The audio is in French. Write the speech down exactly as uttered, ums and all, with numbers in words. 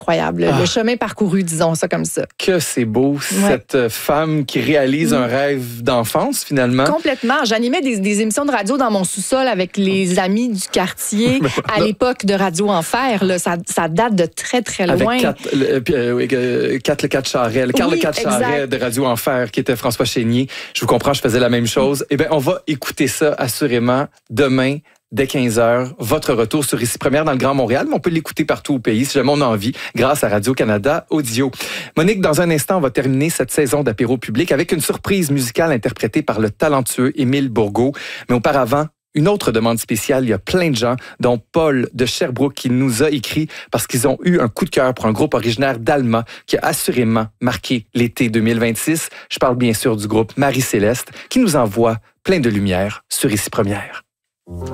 incroyable. Ah. Le chemin parcouru, disons ça comme ça. Que c'est beau, ouais. cette femme qui réalise mmh. un rêve d'enfance, finalement. Complètement. J'animais des, des émissions de radio dans mon sous-sol avec les amis du quartier à l'époque de Radio Enfer. Là, ça, ça date de très, très loin. Avec Kat, le, euh, Kat Le Cat Charret, le Carl oui, Le Cat Charret de Radio Enfer, qui était François Chénier. Je vous comprends, je faisais la même chose. Mmh. Eh bien, on va écouter ça assurément demain. Dès quinze heures, votre retour sur Ici Première dans le Grand Montréal, mais on peut l'écouter partout au pays si jamais on a envie, grâce à Radio-Canada Audio. Monique, dans un instant, on va terminer cette saison d'apéro public avec une surprise musicale interprétée par le talentueux Émile Bourgault. Mais auparavant, une autre demande spéciale, il y a plein de gens, dont Paul de Sherbrooke, qui nous a écrit parce qu'ils ont eu un coup de cœur pour un groupe originaire d'Alma qui a assurément marqué l'été deux mille vingt-six. Je parle bien sûr du groupe Marie-Céleste, qui nous envoie plein de lumière sur Ici Première.